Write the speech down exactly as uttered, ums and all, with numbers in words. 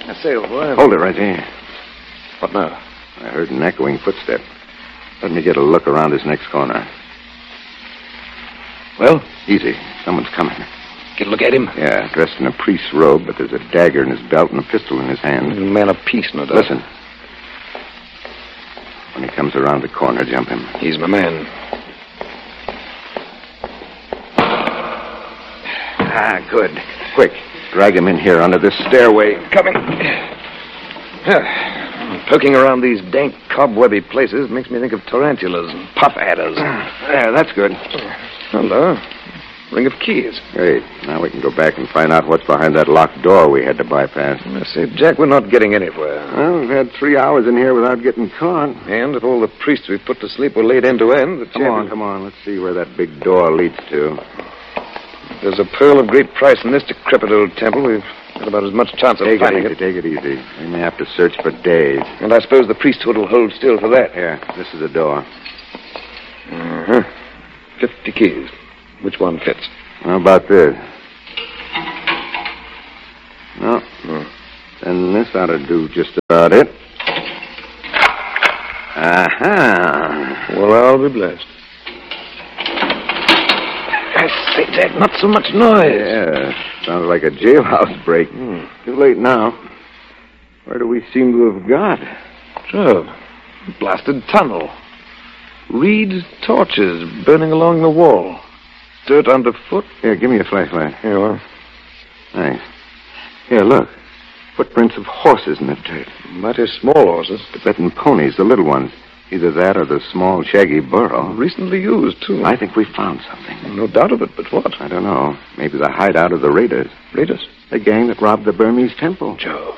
I say, old boy. Hold it right there. What now? I heard an echoing footstep. Let me get a look around this next corner. Well? Easy. Someone's coming. Get a look at him? Yeah, dressed in a priest's robe, but there's a dagger in his belt and a pistol in his hand. He's a man of peace, no doubt. Listen. When he comes around the corner, jump him. He's my man. Ah, good. Quick. Drag him in here under this stairway. Coming. Yeah. Poking around these dank, cobwebby places makes me think of tarantulas and puff adders. Yeah, that's good. Hello. Ring of keys. Great. Now we can go back and find out what's behind that locked door we had to bypass. I say, Jack, we're not getting anywhere. Well, we've had three hours in here without getting caught. And if all the priests we put to sleep were laid end to end, the Come on, come on. Let's see where that big door leads to. If there's a pearl of great price in this decrepit old temple, we've got about as much chance of take finding it. it. Take it easy. We may have to search for days. And I suppose the priesthood will hold still for that. Here, this is the door. Uh-huh. Fifty keys. Which one fits? How about this? No. Hmm. Then this ought to do just about it. Aha. Well, I'll be blessed. I say, Jack, not so much noise. Yeah, sounds like a jailhouse break. Hmm. Too late now. Where do we seem to have got? So, blasted tunnel. Reed torches burning along the wall. Dirt underfoot. Here, give me a flashlight. Here you are. Thanks. Here, look. Footprints of horses in the dirt. Mighty small horses. Tibetan ponies, the little ones. Either that or the small, shaggy burro. Recently used, too. I think we found something. No doubt of it, but what? I don't know. Maybe the hideout of the raiders. Raiders? The gang that robbed the Burmese temple. Joe.